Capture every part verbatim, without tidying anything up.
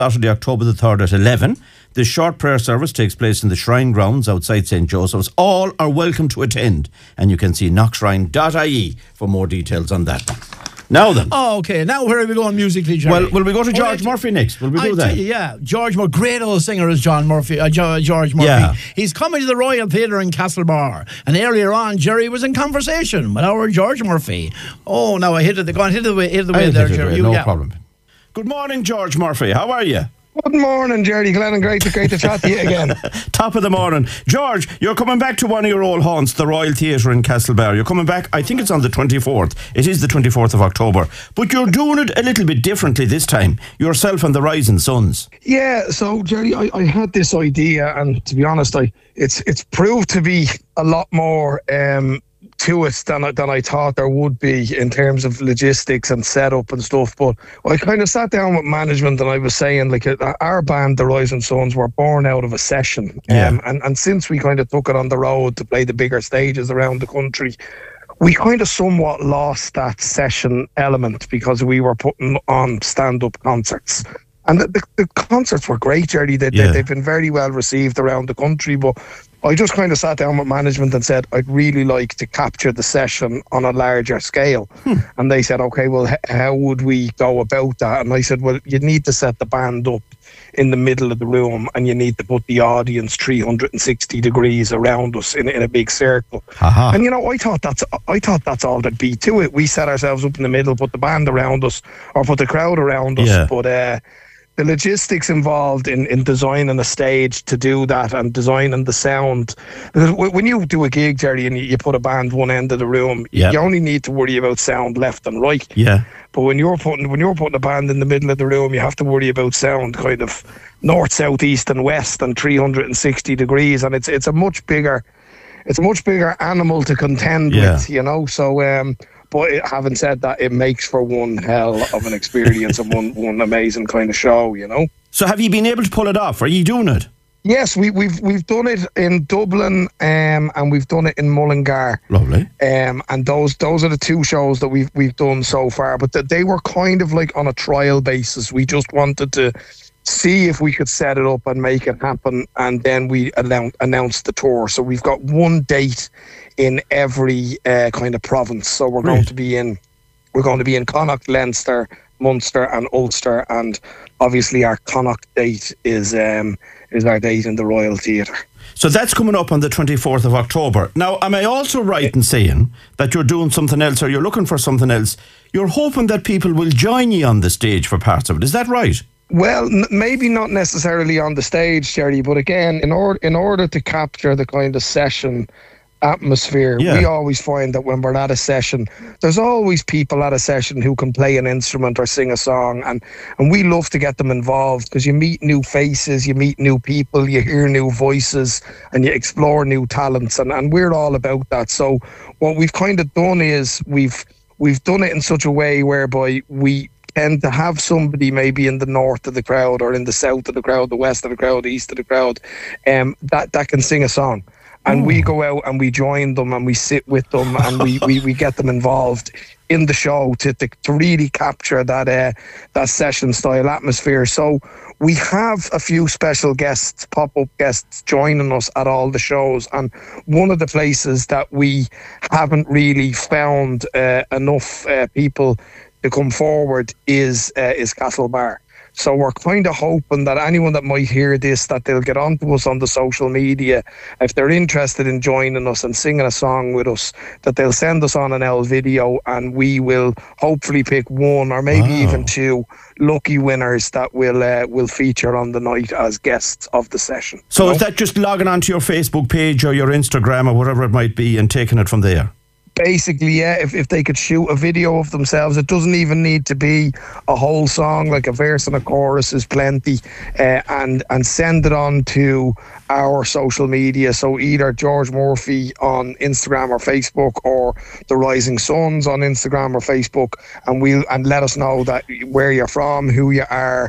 Saturday, October the third at eleven. This short prayer service takes place in the Shrine Grounds outside Saint Joseph's. All are welcome to attend, and you can see knockshrine dot I E for more details on that. Now then. Oh, okay. Now where are we going musically, Jerry? Well, will we go to George oh, Murphy next? Will we do I that? Tell you, yeah. George Murphy, great old singer is John Murphy, uh, George Murphy. Yeah. He's coming to the Royal Theatre in Castlebar. And earlier on, Jerry was in conversation with our George Murphy. Oh, now I hit it. Go on, hit it the way, hit it the way there, Jerry. You, no yeah. problem. Good morning, George Murphy. How are you? Good morning, Jerry Glennon. Great to, great to chat to you again. Top of the morning. George, you're coming back to one of your old haunts, the Royal Theatre in Castlebar. You're coming back, I think it's on the twenty-fourth. It is the twenty-fourth of October. But you're doing it a little bit differently this time. Yourself and the Rising Suns. Yeah, so, Jerry, I, I had this idea, and to be honest, I it's it's proved to be a lot more um, to it than, than I thought there would be in terms of logistics and setup and stuff. But I kind of sat down with management and I was saying, like, our band, the Rising Suns, were born out of a session. Yeah. Um, and, and since we kind of took it on the road to play the bigger stages around the country, we kind of somewhat lost that session element because we were putting on stand-up concerts. And the, the, the concerts were great, Jerry. They, yeah. they, they've been very well received around the country, but I just kind of sat down with management and said, I'd really like to capture the session on a larger scale. Hmm. And they said, okay, well, h- how would we go about that? And I said, well, you need to set the band up in the middle of the room and you need to put the audience three hundred sixty degrees around us in, in a big circle. Uh-huh. And, you know, I thought that's I thought that's all there'd be to it. We set ourselves up in the middle, put the band around us or put the crowd around us. Yeah. But, uh, the logistics involved in, in designing a stage to do that and designing the sound. When you do a gig, Jerry, and you put a band one end of the room, yep. you only need to worry about sound left and right. Yeah. But when you're putting when you're putting a band in the middle of the room, you have to worry about sound kind of north, south, east, and west, and three hundred sixty degrees, and it's it's a much bigger it's a much bigger animal to contend yeah. with, you know. So. Um, But it, having said that, it makes for one hell of an experience and one, one amazing kind of show, you know. So have you been able to pull it off? Are you doing it? Yes, we, we've we've done it in Dublin um, and we've done it in Mullingar. Lovely. Um, and those those are the two shows that we've we've done so far. But the, they were kind of like on a trial basis. We just wanted to see if we could set it up and make it happen, and then we announce, announce the tour. So we've got one date in every uh, kind of province. So we're Great. going to be in we're going to be in Connacht, Leinster, Munster, and Ulster, and obviously our Connacht date is um, is our date in the Royal Theatre. So that's coming up on the twenty-fourth of October. Now, am I also right in saying that you're doing something else, or you're looking for something else? You're hoping that people will join you on the stage for parts of it. Is that right? Well, n- maybe not necessarily on the stage, Jerry, but again, in order in order to capture the kind of session atmosphere, yeah. we always find that when we're at a session, there's always people at a session who can play an instrument or sing a song, and and we love to get them involved because you meet new faces, you meet new people, you hear new voices, and you explore new talents, and, and we're all about that. So what we've kind of done is we've we've done it in such a way whereby we tend to have somebody maybe in the north of the crowd or in the south of the crowd, the west of the crowd, the east of the crowd, um, that, that can sing a song. And Ooh. we go out and we join them and we sit with them and we, we, we get them involved in the show to to, to really capture that uh, that session style atmosphere. So we have a few special guests, pop-up guests joining us at all the shows. And one of the places that we haven't really found uh, enough uh, people to come forward is uh, is Castlebar. So we're kind of hoping that anyone that might hear this, that they'll get onto us on the social media. If they're interested in joining us and singing a song with us, that they'll send us on an L video and we will hopefully pick one or maybe wow. even two lucky winners that will uh, will feature on the night as guests of the session. So you is know? that just logging onto your Facebook page or your Instagram or whatever it might be and taking it from there? Basically, yeah, if, if they could shoot a video of themselves, it doesn't even need to be a whole song, like a verse and a chorus is plenty, uh, and and send it on to our social media. So either George Murphy on Instagram or Facebook, or the Rising Suns on Instagram or Facebook, and we'll and let us know that where you're from, who you are,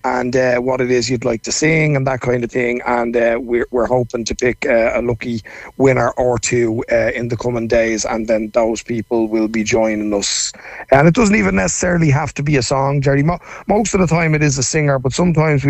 and uh, what it is you'd like to sing and that kind of thing. And uh, we're, we're hoping to pick uh, a lucky winner or two uh, in the coming days, and then those people will be joining us. And it doesn't even necessarily have to be a song, Jerry. Mo- most of the time it is a singer, but sometimes we